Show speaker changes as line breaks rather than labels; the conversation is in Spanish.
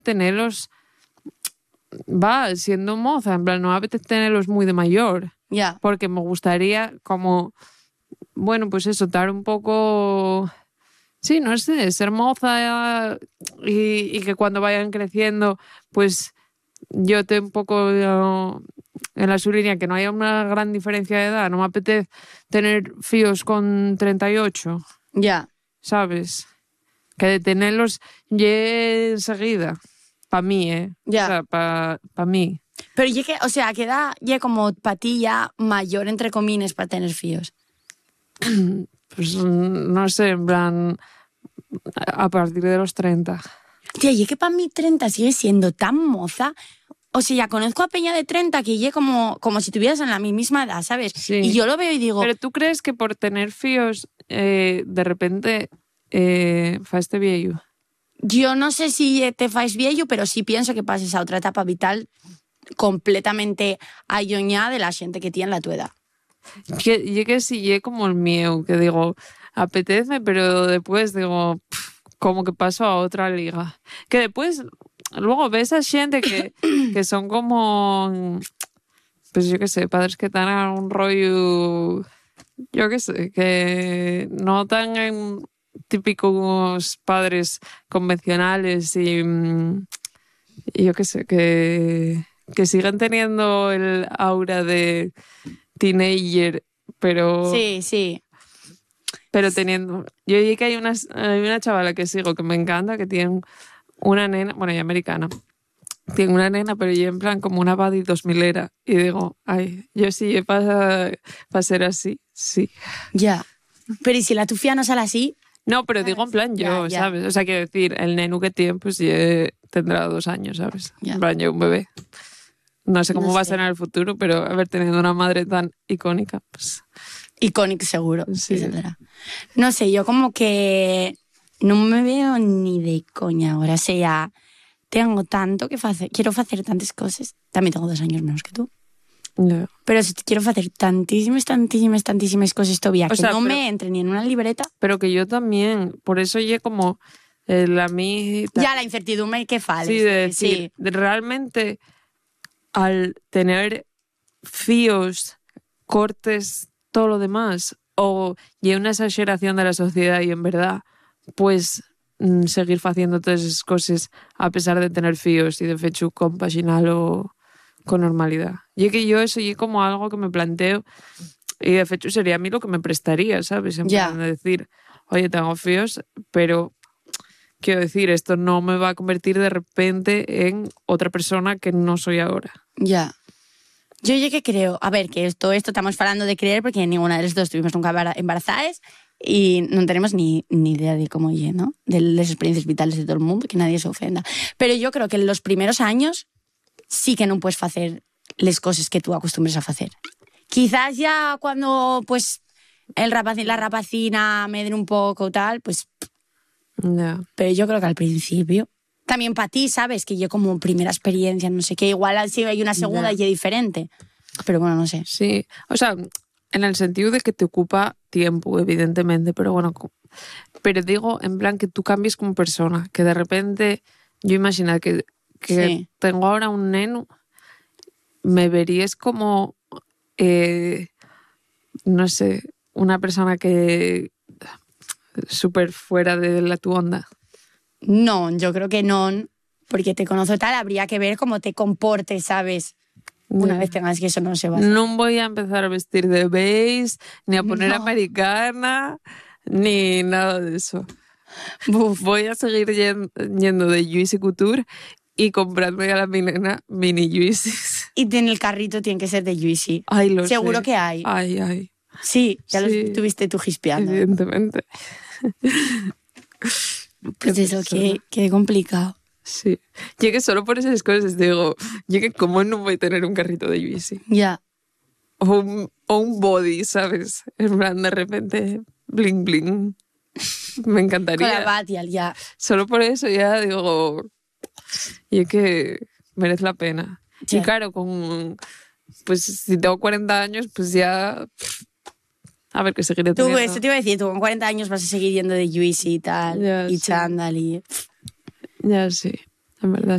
tenerlos, siendo moza, en plan, no me apetece tenerlos muy de mayor.
Ya.
Porque me gustaría como, bueno, pues eso, dar un poco, sí, no sé, ser moza y que cuando vayan creciendo, pues yo esté un poco en la su línea, que no haya una gran diferencia de edad. No me apetece tener fíos con 38,
Ya.
¿sabes? Que de tenerlos ya enseguida. Para mí,
Ya.
O sea, para mí.
Pero ya que, o sea, queda ya como patilla mayor, entre comines, para tener fíos.
Pues no sé, en plan, a partir de los 30.
Tía, y es que para mí 30 sigue siendo tan moza. O sea, ya conozco a peña de 30 que ya como si estuvieras en la misma edad, ¿sabes?
Sí.
Y yo lo veo y digo...
Pero ¿tú crees que por tener fíos de repente fa este viejo?
Yo no sé si te fais viejo, pero sí pienso que pases a otra etapa vital completamente alloñada de la gente que tiene la tu edad.
Y que sí, como el mío, que digo, apetece, pero después digo, como que paso a otra liga. Que después, luego ves a gente que son como, pues yo qué sé, padres que están a un rollo, yo qué sé, que no tan típicos padres convencionales y yo qué sé, que siguen teniendo el aura de teenager, pero
Sí.
teniendo... Yo vi que hay una chavala que sigo que me encanta, que tiene una nena, bueno, ella americana, tiene una nena, pero ella en plan como una Buddy 2000era. Y digo, ay, yo sí para ser así, sí.
Ya. Pero ¿y si la tufia no sale así?
No, pero digo en plan yo,
Ya.
¿sabes? O sea, quiero decir, el nenu que tiene, pues ya tendrá 2 años, ¿sabes?
Ya.
En plan, yo un bebé. No sé cómo
No
va a
sé.
ser en el futuro, pero haber tenido una madre tan icónica, pues...
Icónico seguro.
Sí.
No sé, yo como que no me veo ni de coña ahora. O sea, tengo tanto que hacer, quiero hacer tantas cosas. También tengo 2 años menos que tú.
No.
Pero quiero hacer tantísimas cosas todavía
O
que
sea,
no
pero-
me entre ni en una libreta.
Pero que yo también, por eso yo como la mi...
Ya la incertidumbre que fales.
Sí, de decir, realmente al tener fíos, cortes, todo lo demás, o y una exageración de la sociedad y en verdad, pues seguir haciendo todas esas cosas a pesar de tener fíos y de hecho compaginarlo con normalidad. Y que yo eso y como algo que me planteo y de hecho sería a mí lo que me prestaría, ¿sabes? En
Ya.
plan de decir, oye, tengo fíos, pero quiero decir, esto no me va a convertir de repente en otra persona que no soy ahora.
Ya. Yo ya que creo, a ver, que todo esto estamos hablando de creer porque ninguna de las dos estuvimos nunca embarazadas y no tenemos ni idea de cómo es, ¿no? De las experiencias vitales de todo el mundo, que nadie se ofenda. Pero yo creo que en los primeros años sí que no puedes hacer las cosas que tú acostumbres a hacer. Quizás ya cuando pues la rapacina me den un poco tal, pues...
Ya.
Pero yo creo que al principio... También para ti, ¿sabes? Que yo como primera experiencia, no sé qué, igual si hay una segunda y es diferente. Pero bueno, no sé.
Sí, o sea, en el sentido de que te ocupa tiempo, evidentemente, pero bueno, pero digo en plan que tú cambies como persona, que de repente, yo imagino que
Sí.
tengo ahora un neno, me verías como, no sé, una persona que súper fuera de la tu onda.
No, yo creo que no, porque te conozco tal, habría que ver cómo te comportes, ¿sabes? Una vez tengas que eso no se va a hacer.
No voy a empezar a vestir de beige, ni a poner
No.
americana, ni nada de eso.
Buf.
Voy a seguir yendo de Juicy Couture y comprarme a la nena mini Juicy's.
Y en el carrito tiene que ser de Juicy.
Ay, lo
Seguro
sé.
que hay.
Ay.
Sí, ya
Sí.
lo tuviste tú gispeando.
Evidentemente.
Pues eso, qué complicado.
Sí. Llegué solo por esas cosas, digo, llegué como no voy a tener un carrito de Juicy.
Ya.
O un body, ¿sabes? En plan, de repente, bling bling. Me encantaría.
Con la Batial, ya.
Solo por eso ya digo, y es que merece la pena.
Ya.
Y claro, pues si tengo 40 años, pues ya, a ver, que seguiré
Tú,
teniendo.
esto te iba a decir, tú con 40 años vas a seguir yendo de Juicy y tal,
Ya,
y
sí.
chándal y...
Ya sí, en verdad.